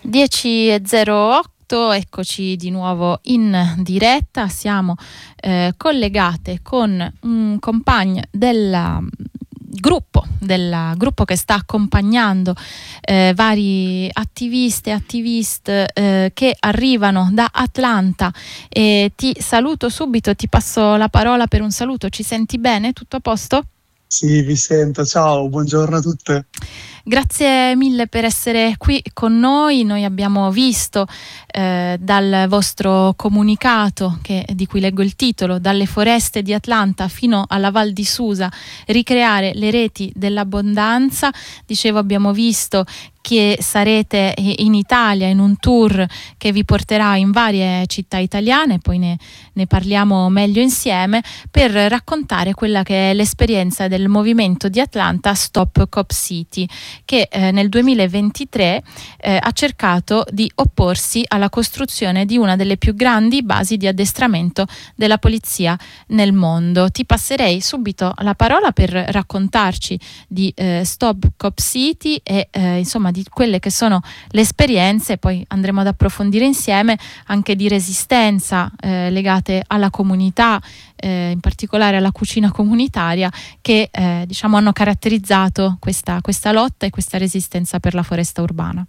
10:08, eccoci di nuovo in diretta. Siamo collegate con un compagno del gruppo che sta accompagnando vari attiviste e attiviste che arrivano da Atlanta. E ti saluto subito, ti passo la parola per un saluto. Ci senti bene? Tutto a posto? Sì, vi sento. Ciao, buongiorno a tutte. Grazie mille per essere qui con noi. Noi abbiamo visto dal vostro comunicato, di cui leggo il titolo, dalle foreste di Atlanta fino alla Val di Susa, ricreare le reti dell'abbondanza. Dicevo, abbiamo visto che sarete in Italia in un tour che vi porterà in varie città italiane, poi ne parliamo meglio insieme, per raccontare quella che è l'esperienza del movimento di Atlanta Stop Cop City, che nel 2023 ha cercato di opporsi alla costruzione di una delle più grandi basi di addestramento della polizia nel mondo. Ti passerei subito la parola per raccontarci di Stop Cop City e insomma di quelle che sono le esperienze. Poi andremo ad approfondire insieme anche di resistenza legate alla comunità, in particolare alla cucina comunitaria, che diciamo hanno caratterizzato questa lotta e questa resistenza per la foresta urbana.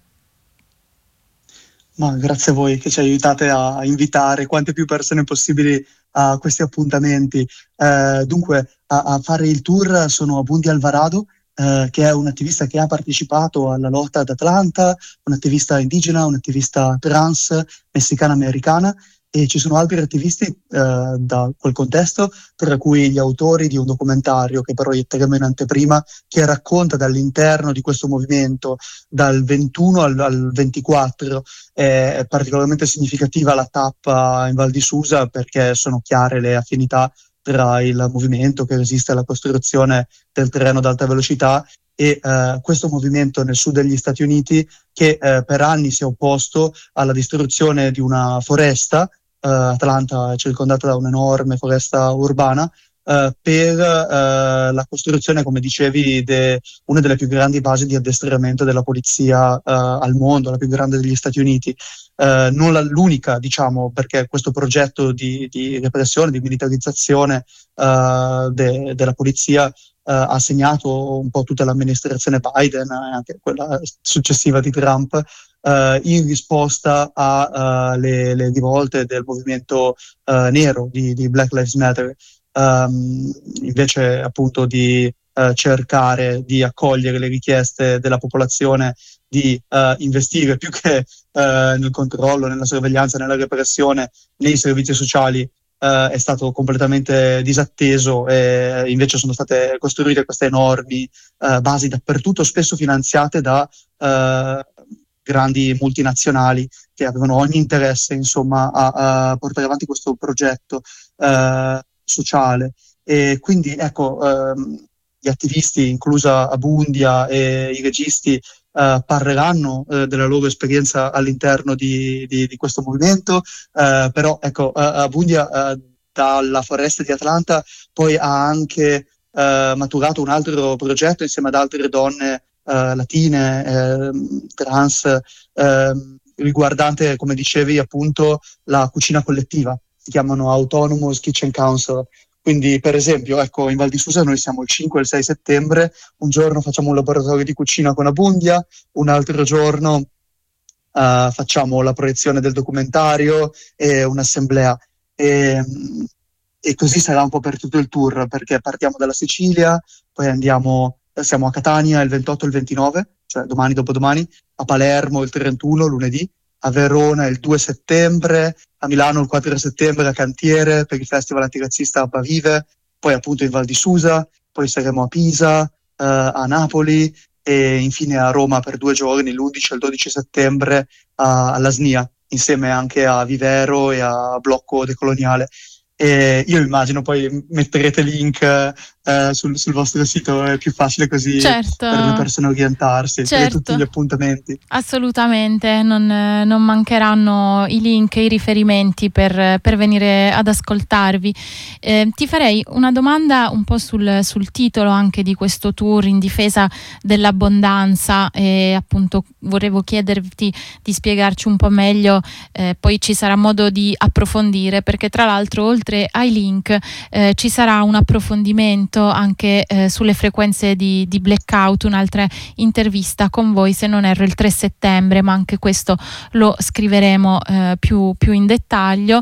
Ma grazie a voi che ci aiutate a invitare quante più persone possibili a questi appuntamenti. Dunque, a fare il tour sono Abundi Alvarado, che è un attivista che ha partecipato alla lotta ad Atlanta, un attivista indigena, un attivista trans, messicana-americana, e ci sono altri attivisti da quel contesto, tra cui gli autori di un documentario che proietteremo in anteprima, che racconta dall'interno di questo movimento, dal 21 al 24. È particolarmente significativa la tappa in Val di Susa perché sono chiare le affinità tra il movimento che resiste alla costruzione del treno ad alta velocità e questo movimento nel sud degli Stati Uniti che per anni si è opposto alla distruzione di una foresta. Atlanta è circondata da un'enorme foresta urbana per la costruzione, come dicevi, una delle più grandi basi di addestramento della polizia al mondo, la più grande degli Stati Uniti. Non l'unica, diciamo, perché questo progetto di repressione, di militarizzazione della polizia ha segnato un po' tutta l'amministrazione Biden e anche quella successiva di Trump, in risposta alle rivolte del movimento nero di Black Lives Matter. Invece appunto di cercare di accogliere le richieste della popolazione di investire più che nel controllo, nella sorveglianza, nella repressione, nei servizi sociali, è stato completamente disatteso e invece sono state costruite queste enormi basi dappertutto, spesso finanziate da grandi multinazionali che avevano ogni interesse, insomma, a portare avanti questo progetto sociale. E quindi ecco, gli attivisti, inclusa Abundia, e i registi parleranno della loro esperienza all'interno di questo movimento, però ecco, Abundia dalla foresta di Atlanta poi ha anche maturato un altro progetto insieme ad altre donne latine, trans, riguardante, come dicevi, appunto la cucina collettiva. Si chiamano Autonomous Kitchen Council. Quindi, per esempio, ecco, in Val di Susa noi siamo il 5 e il 6 settembre, un giorno facciamo un laboratorio di cucina con Abundia, un altro giorno facciamo la proiezione del documentario e un'assemblea. E così sarà un po' per tutto il tour, perché partiamo dalla Sicilia, poi siamo a Catania il 28 e il 29, cioè domani, dopodomani, a Palermo il 31, lunedì, a Verona il 2 settembre, a Milano il 4 settembre a Cantiere per il Festival Antirazzista Abba Vive, poi appunto in Val di Susa, poi saremo a Pisa, a Napoli e infine a Roma per 2 giorni, l'11 e il 12 settembre alla SNIA, insieme anche a Vivero e a Blocco Decoloniale. E io immagino poi metterete link sul vostro sito è più facile così certo, per le persone orientarsi, certo, e tutti gli appuntamenti. Assolutamente, non mancheranno i link e i riferimenti per venire ad ascoltarvi. Ti farei una domanda un po' sul titolo anche di questo tour in difesa dell'abbondanza, e appunto volevo chiederti di spiegarci un po' meglio, poi ci sarà modo di approfondire, perché tra l'altro oltre ai link ci sarà un approfondimento anche sulle frequenze di blackout, un'altra intervista con voi, se non erro il 3 settembre, ma anche questo lo scriveremo più in dettaglio.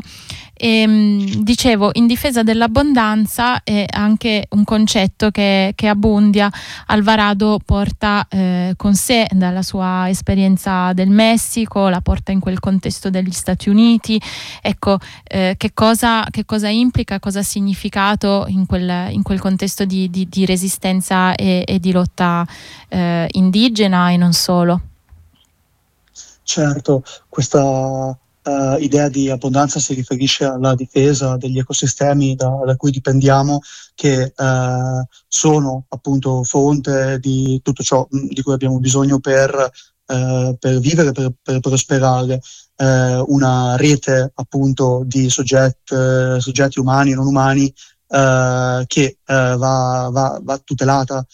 Dicevo, in difesa dell'abbondanza è anche un concetto che Abundia Alvarado porta con sé dalla sua esperienza del Messico, la porta in quel contesto degli Stati Uniti. Ecco, che cosa implica, cosa ha significato in quel contesto di resistenza e di lotta indigena e non solo? Certo, questa idea di abbondanza si riferisce alla difesa degli ecosistemi da cui dipendiamo, che sono appunto fonte di tutto ciò di cui abbiamo bisogno per vivere, per prosperare. Una rete appunto di soggetti umani e non umani che va tutelata.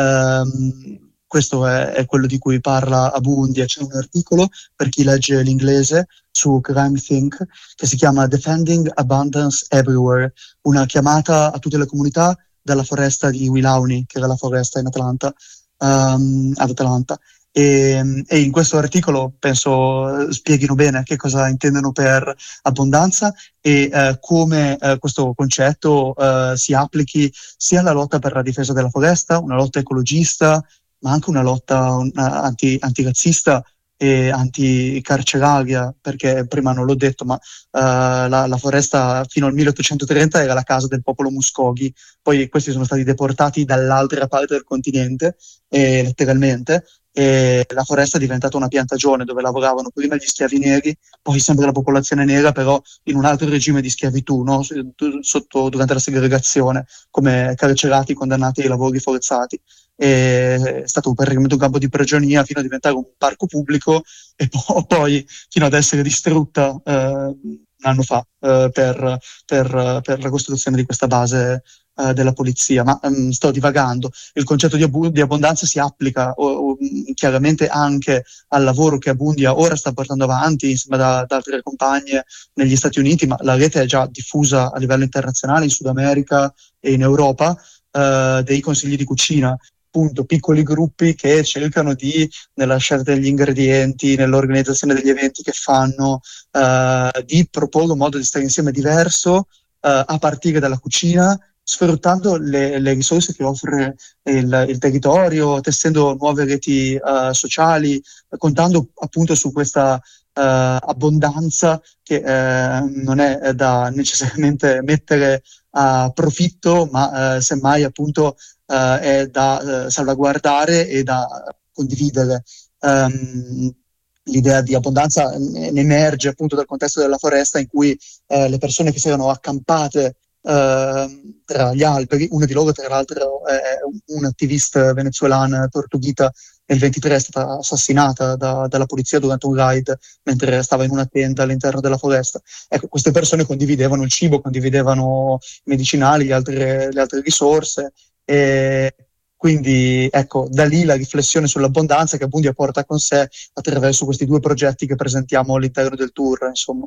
Questo è quello di cui parla Abundia. C'è un articolo, per chi legge l'inglese, su Crime Think, che si chiama Defending Abundance Everywhere, una chiamata a tutte le comunità dalla foresta di Willauni, che era la foresta in Atlanta, ad Atlanta. E in questo articolo penso spieghino bene che cosa intendono per abbondanza e come questo concetto si applichi sia alla lotta per la difesa della foresta, una lotta ecologista, ma anche una lotta antirazzista e anticarceraria, perché prima non l'ho detto, ma la foresta fino al 1830 era la casa del popolo Muskogee, poi questi sono stati deportati dall'altra parte del continente, letteralmente, e la foresta è diventata una piantagione dove lavoravano prima gli schiavi neri, poi sempre la popolazione nera, però in un altro regime di schiavitù, no? Durante la segregazione, come carcerati condannati ai lavori forzati. È stato praticamente un campo di prigionia fino a diventare un parco pubblico e poi fino ad essere distrutta un anno fa per la costruzione di questa base della polizia. Ma sto divagando. Il concetto di abbondanza si applica chiaramente anche al lavoro che Abundia ora sta portando avanti insieme ad altre compagne negli Stati Uniti, ma la rete è già diffusa a livello internazionale in Sud America e in Europa, dei consigli di cucina, appunto piccoli gruppi che cercano nella scelta degli ingredienti, nell'organizzazione degli eventi che fanno, di proporre un modo di stare insieme diverso, a partire dalla cucina, sfruttando le risorse che offre il territorio, tessendo nuove reti sociali, contando appunto su questa abbondanza che non è da necessariamente mettere a profitto, ma semmai appunto è da salvaguardare e da condividere. L'idea di abbondanza ne emerge appunto dal contesto della foresta, in cui le persone che si erano accampate tra gli alberi, una di loro tra l'altro è un'attivista venezuelana, Tortuguita, nel 23 è stata assassinata dalla polizia durante un raid mentre stava in una tenda all'interno della foresta. Ecco, queste persone condividevano il cibo, condividevano i medicinali, le altre risorse, e quindi ecco, da lì la riflessione sull'abbondanza che Abundia porta con sé attraverso questi due progetti che presentiamo all'interno del tour, insomma.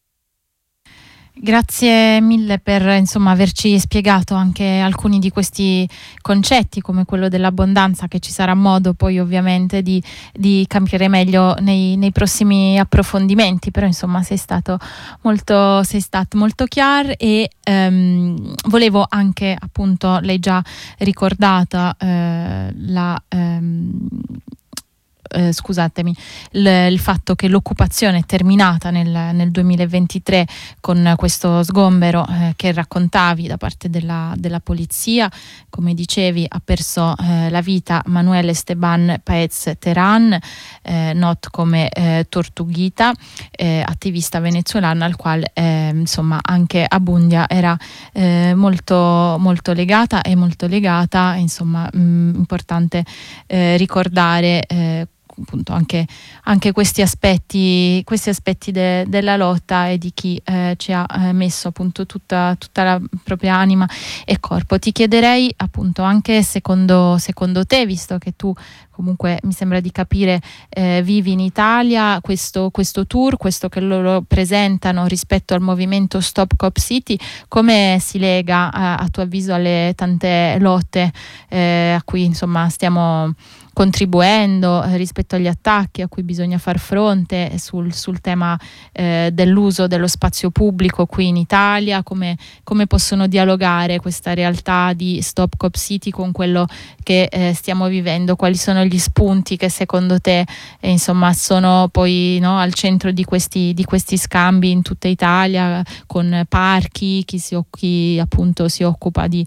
Grazie mille per averci spiegato anche alcuni di questi concetti, come quello dell'abbondanza, che ci sarà modo poi ovviamente di capire meglio nei prossimi approfondimenti, però sei stato molto chiaro. E volevo anche, appunto, lei già ricordata scusatemi, il fatto che l'occupazione è terminata nel 2023 con questo sgombero che raccontavi da parte della polizia. Come dicevi, ha perso la vita Manuel Esteban Paez Terán, noto come Tortuguita, attivista venezuelano al quale insomma anche Abundia era molto, molto legata e molto legata. Insomma, importante ricordare appunto anche questi aspetti della lotta e di chi ci ha messo appunto tutta la propria anima e corpo. Ti chiederei appunto anche secondo te, visto che tu comunque mi sembra di capire vivi in Italia, questo tour, questo che loro presentano rispetto al movimento Stop Cop City, come si lega a tuo avviso alle tante lotte a cui insomma stiamo contribuendo rispetto agli attacchi a cui bisogna far fronte sul tema dell'uso dello spazio pubblico qui in Italia, come possono dialogare questa realtà di Stop Cop City con quello che stiamo vivendo? Quali sono gli spunti che secondo te insomma sono poi, no, al centro di questi scambi in tutta Italia, con parchi, chi appunto si occupa di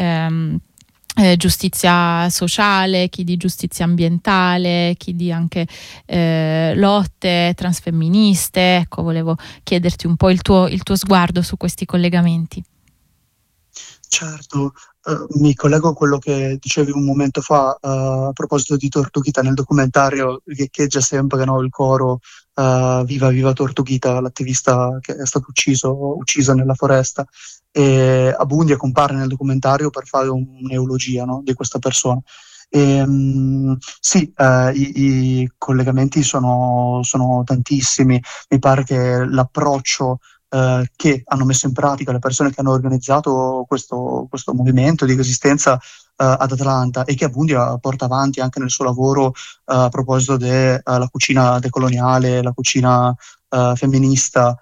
giustizia sociale, chi di giustizia ambientale, chi di anche lotte transfemministe? Ecco, volevo chiederti un po' il tuo sguardo su questi collegamenti. Certo, mi collego a quello che dicevi un momento fa a proposito di Tortuguita. Nel documentario riecheggia sempre, no, il coro Viva Viva Tortuguita, l'attivista che è stato uccisa nella foresta, e Abundia compare nel documentario per fare un'eulogia, no, di questa persona. Sì, i collegamenti sono tantissimi. Mi pare che l'approccio che hanno messo in pratica le persone che hanno organizzato questo movimento di resistenza ad Atlanta, e che Abundia porta avanti anche nel suo lavoro a proposito della cucina decoloniale, la cucina femminista,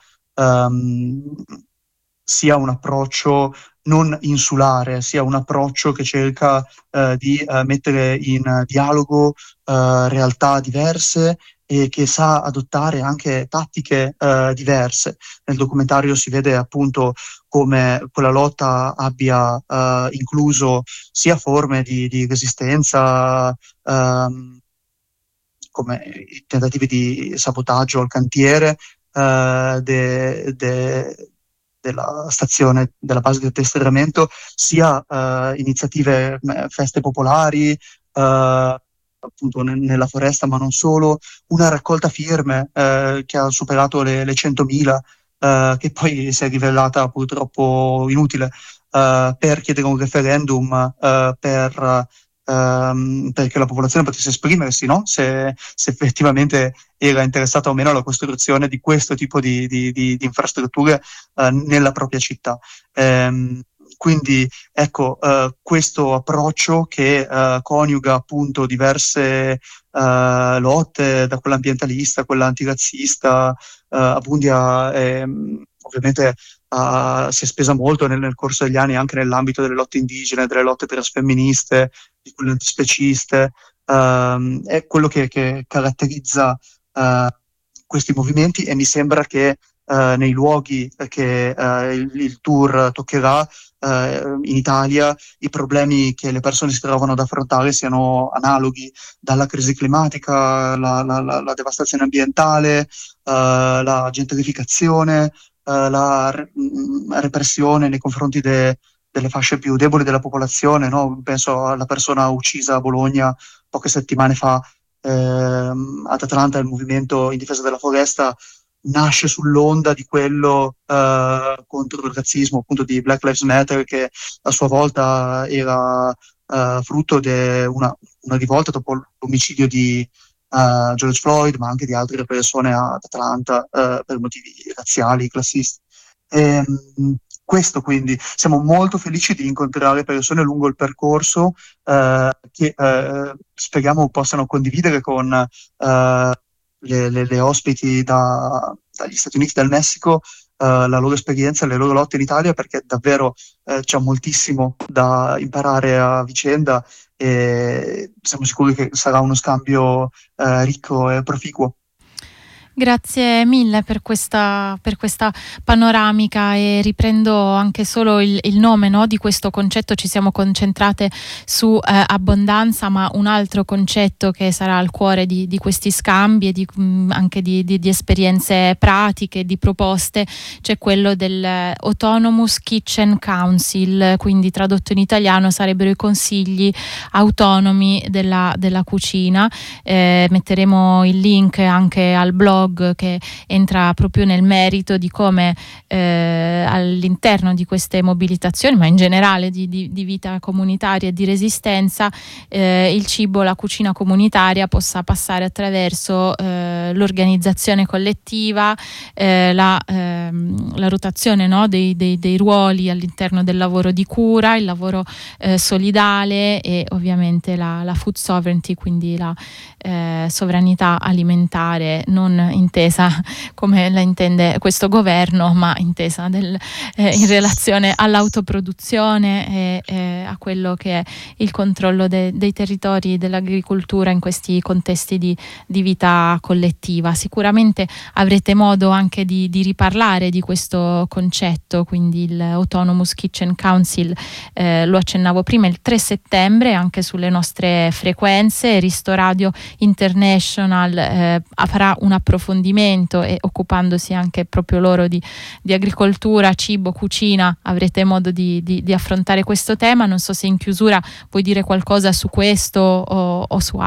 sia un approccio non insulare, sia un approccio che cerca di mettere in dialogo realtà diverse e che sa adottare anche tattiche diverse. Nel documentario si vede appunto come quella lotta abbia incluso sia forme di resistenza, come i tentativi di sabotaggio al cantiere della stazione, della base di addestramento, sia iniziative, feste popolari, appunto nella foresta, ma non solo, una raccolta firme che ha superato le 100.000, che poi si è rivelata purtroppo inutile, per chiedere un referendum perché la popolazione potesse esprimersi, no? Se effettivamente era interessata o meno alla costruzione di questo tipo di infrastrutture nella propria città. Quindi ecco, questo approccio che coniuga appunto diverse lotte, da quella ambientalista, quella antirazzista, Abundia ovviamente si è spesa molto nel corso degli anni anche nell'ambito delle lotte indigene, delle lotte transfemministe, di quelle antispeciste. È quello che caratterizza questi movimenti, e mi sembra che nei luoghi che il tour toccherà in Italia, i problemi che le persone si trovano ad affrontare siano analoghi: dalla crisi climatica, la devastazione ambientale, la gentrificazione, la repressione nei confronti delle fasce più deboli della popolazione, no? Penso alla persona uccisa a Bologna poche settimane fa. Ad Atlanta il movimento in difesa della foresta nasce sull'onda di quello contro il razzismo, appunto, di Black Lives Matter, che a sua volta era frutto di una rivolta dopo l'omicidio di George Floyd, ma anche di altre persone ad Atlanta per motivi razziali, classisti. Questo, quindi siamo molto felici di incontrare persone lungo il percorso che speriamo possano condividere con le ospiti dagli Stati Uniti, dal Messico, la loro esperienza, le loro lotte in Italia, perché davvero c'è moltissimo da imparare a vicenda e siamo sicuri che sarà uno scambio ricco e proficuo. Grazie mille per questa panoramica, e riprendo anche solo il nome, no, di questo concetto. Ci siamo concentrate su abbondanza, ma un altro concetto che sarà al cuore di questi scambi e anche di esperienze pratiche, di proposte, c'è quello del Autonomous Kitchen Council, quindi tradotto in italiano sarebbero i consigli autonomi della cucina. Metteremo il link anche al blog che entra proprio nel merito di come all'interno di queste mobilitazioni, ma in generale di vita comunitaria e di resistenza, il cibo, la cucina comunitaria possa passare attraverso l'organizzazione collettiva, la rotazione, no, dei ruoli all'interno del lavoro di cura, il lavoro solidale e ovviamente la food sovereignty, quindi la sovranità alimentare, non intesa come la intende questo governo, ma intesa in relazione all'autoproduzione e a quello che è il controllo dei territori, dell'agricoltura in questi contesti di vita collettiva. Sicuramente avrete modo anche di riparlare di questo concetto, quindi il Autonomous Kitchen Council, lo accennavo prima, il 3 settembre anche sulle nostre frequenze. Risto Radio International farà un approfondimento, e occupandosi anche proprio loro di agricoltura, cibo, cucina, avrete modo di affrontare questo tema. Non so se in chiusura vuoi dire qualcosa su questo o su